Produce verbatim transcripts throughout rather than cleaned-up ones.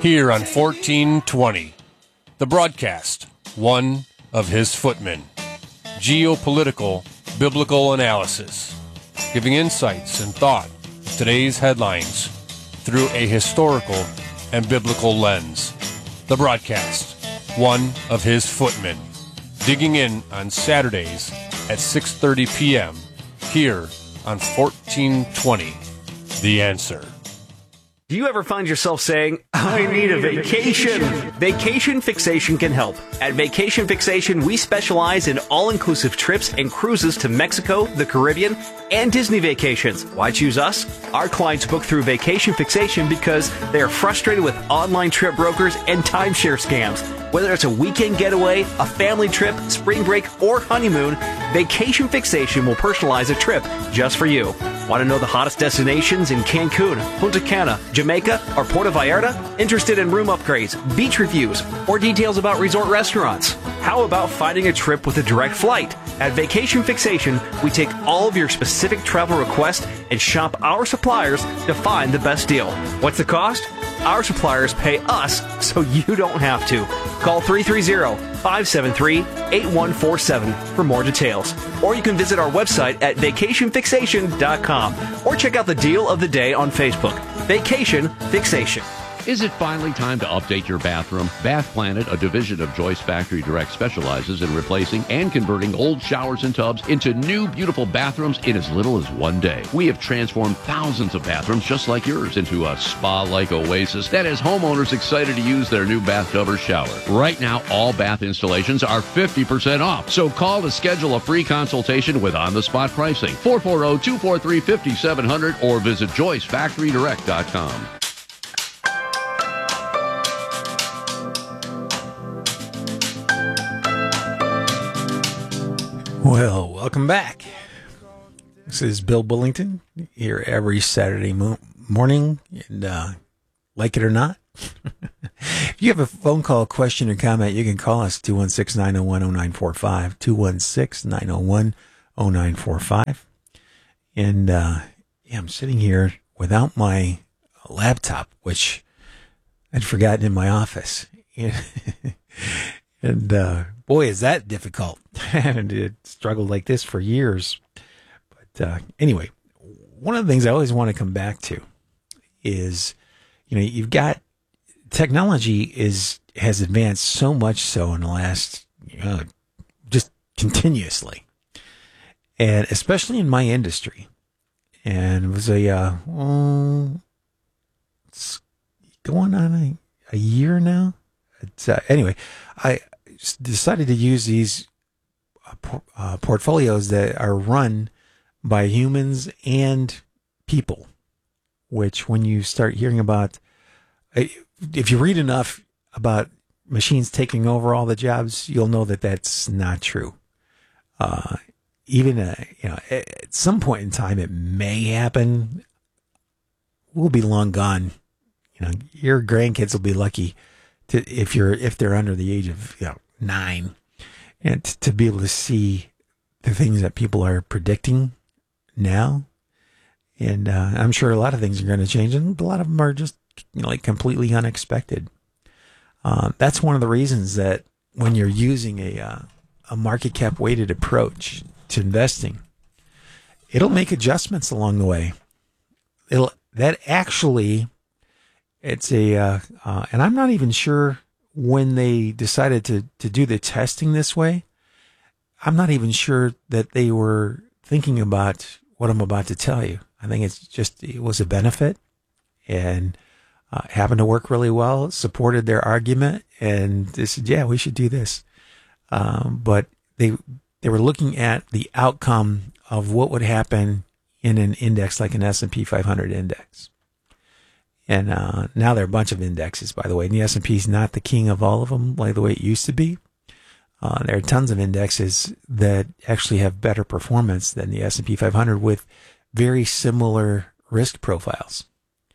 Here on fourteen twenty, the broadcast, one of his footmen. Geopolitical, biblical analysis, giving insights and thought to today's headlines through a historical and biblical lens. The broadcast, one of his footmen. Digging in on Saturdays at six thirty p.m. here on fourteen twenty, The Answer. Do you ever find yourself saying, I need a vacation? Vacation Fixation can help. At Vacation Fixation, we specialize in all-inclusive trips and cruises to Mexico, the Caribbean, and Disney vacations. Why choose us? Our clients book through Vacation Fixation because they are frustrated with online trip brokers and timeshare scams. Whether it's a weekend getaway, a family trip, spring break, or honeymoon, Vacation Fixation will personalize a trip just for you. Want to know the hottest destinations in Cancun, Punta Cana, Jamaica, or Puerto Vallarta? Interested in room upgrades, beach reviews, or details about resort restaurants? How about finding a trip with a direct flight? At Vacation Fixation, we take all of your specific travel requests and shop our suppliers to find the best deal. What's the cost? Our suppliers pay us so you don't have to. Call three three zero, five seven three, eight one four seven for more details. Or you can visit our website at vacation fixation dot com or check out the deal of the day on Facebook. Vacation Fixation. Is it finally time to update your bathroom? Bath Planet, a division of Joyce Factory Direct, specializes in replacing and converting old showers and tubs into new, beautiful bathrooms in as little as one day. We have transformed thousands of bathrooms just like yours into a spa-like oasis that has homeowners excited to use their new bathtub or shower. Right now, all bath installations are fifty percent off. So call to schedule a free consultation with on-the-spot pricing. four four zero, two four three, five seven zero zero or visit joyce factory direct dot com. Well, welcome back. This is Bill Bullington here every Saturday mo- morning, and uh, like it or not, if you have a phone call, question, or comment, you can call us two one six, nine oh one, oh nine four five, two one six, nine oh one, oh nine four five. And uh, yeah, I'm sitting here without my laptop, which I'd forgotten in my office. And uh, boy, is that difficult. And it struggled like this for years. But uh, anyway, one of the things I always want to come back to is, you know, you've got technology is has advanced so much so in the last, you know, just continuously, and especially in my industry. And it was a uh, oh, it's going on a, a year now. It's, uh, anyway, I decided to use these uh, por- uh, portfolios that are run by humans and people, which when you start hearing about, if you read enough about machines taking over all the jobs, you'll know that that's not true. Uh, even, uh, you know, at some point in time, it may happen. We'll be long gone. You know, your grandkids will be lucky to, if you're, if they're under the age of, you know, nine, and t- to be able to see the things that people are predicting now. And uh, I'm sure a lot of things are going to change, and a lot of them are just, you know, like completely unexpected. Um, that's one of the reasons that when you're using a uh, a market cap weighted approach to investing, it'll make adjustments along the way. It'll that actually, it's a, uh, uh, and I'm not even sure when they decided to, to do the testing this way. I'm not even sure that they were thinking about what I'm about to tell you. I think it's just, it was a benefit, and uh, happened to work really well, supported their argument, and they said, yeah, we should do this. Um, but they, they were looking at the outcome of what would happen in an index like an S and P five hundred index. And uh, now there are a bunch of indexes, by the way. And the S and P is not the king of all of them like the way it used to be. Uh, there are tons of indexes that actually have better performance than the S and P five hundred with very similar risk profiles.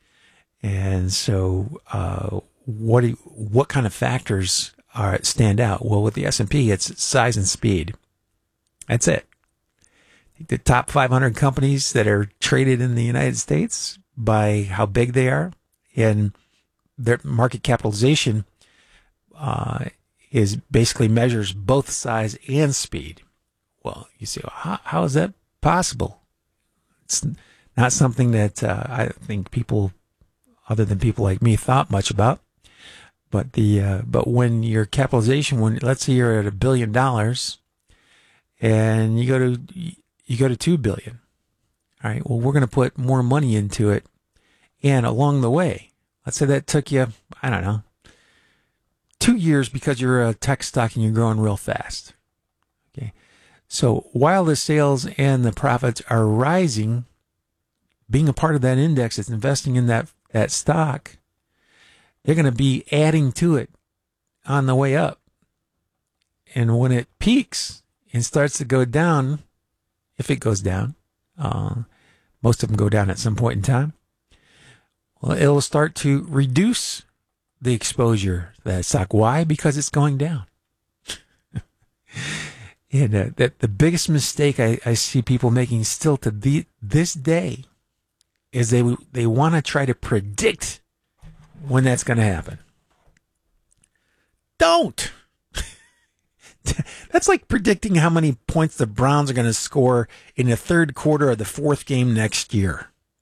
And so uh, what do you, what kind of factors are stand out? Well, with the S and P, it's size and speed. That's it. The top five hundred companies that are traded in the United States by how big they are, and their market capitalization uh, is basically measures both size and speed. Well, you say, well, how, how is that possible? It's not something that uh, I think people, other than people like me, thought much about. But the uh, but when your capitalization, when let's say you're at a billion dollars, and you go to you go to two billion, all right. Well, we're going to put more money into it, and along the way, let's say that took you, I don't know, two years because you're a tech stock and you're growing real fast. Okay, so while the sales and the profits are rising, being a part of that index that's investing in that that stock, they're going to be adding to it on the way up. And when it peaks and starts to go down, if it goes down, uh, most of them go down at some point in time, well, it'll start to reduce the exposure to that stock. Why? Because it's going down. And uh, that the biggest mistake I, I see people making still to the, this day is they they want to try to predict when that's going to happen. Don't. That's like predicting how many points the Browns are going to score in the third quarter of the fourth game next year.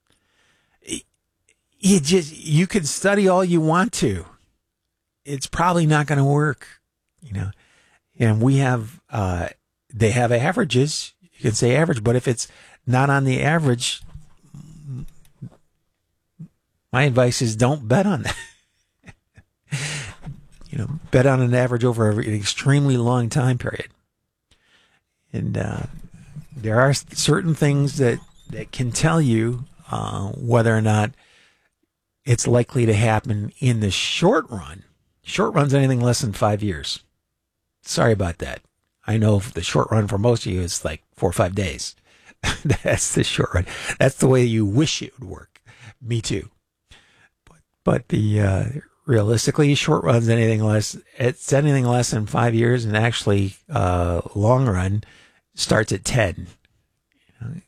You just you can study all you want to. It's probably not going to work, you know. And we have uh, they have averages. You can say average, but if it's not on the average, my advice is don't bet on that. You know, bet on an average over an extremely long time period. And uh, there are certain things that, that can tell you uh, whether or not it's likely to happen in the short run. Short run's anything less than five years. Sorry about that. I know the short run for most of you is like four or five days. That's the short run. That's the way you wish it would work. Me too. But the uh, realistically, short run's anything less. It's anything less than five years, and actually, uh, long run starts at ten.